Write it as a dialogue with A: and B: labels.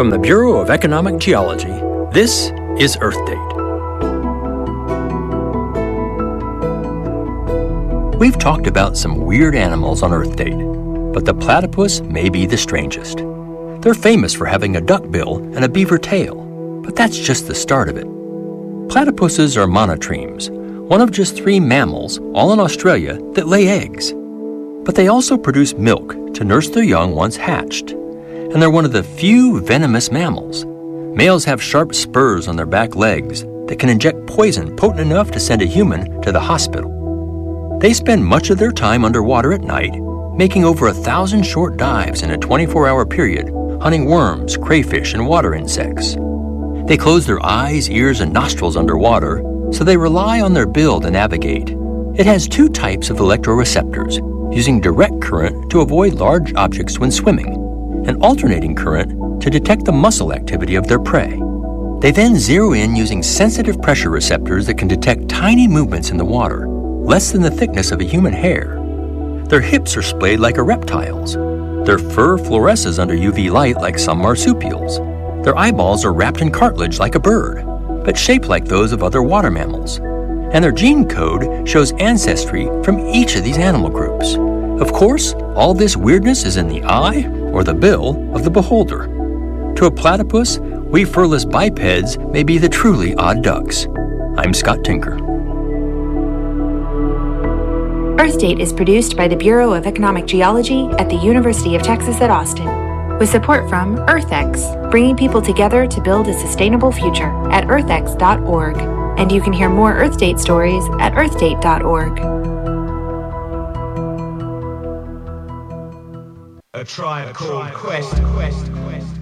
A: From the Bureau of Economic Geology, this is Earth Date. We've talked about some weird animals on Earth Date, but the platypus may be the strangest. They're famous for having a duck bill and a beaver tail, but that's just the start of it. Platypuses are monotremes, one of just 3 mammals, all in Australia, that lay eggs. But they also produce milk to nurse their young once hatched. And they're one of the few venomous mammals. Males have sharp spurs on their back legs that can inject poison potent enough to send a human to the hospital. They spend much of their time underwater at night, making over 1,000 short dives in a 24-hour period, hunting worms, crayfish, and water insects. They close their eyes, ears, and nostrils underwater, so they rely on their bill to navigate. It has 2 types of electroreceptors, using direct current to avoid large objects when swimming, and alternating current to detect the muscle activity of their prey. They then zero in using sensitive pressure receptors that can detect tiny movements in the water, less than the thickness of a human hair. Their hips are splayed like a reptile's. Their fur fluoresces under UV light like some marsupials. Their eyeballs are wrapped in cartilage like a bird, but shaped like those of other water mammals. And their gene code shows ancestry from each of these animal groups. Of course, all this weirdness is in the eye or the bill of the beholder. To a platypus, we furless bipeds may be the truly odd ducks. I'm Scott Tinker.
B: Earth Date is produced by the Bureau of Economic Geology at the University of Texas at Austin, with support from EarthX, bringing people together to build a sustainable future at earthx.org. And you can hear more Earth Date stories at earthdate.org.
C: A Tribe Called Quest.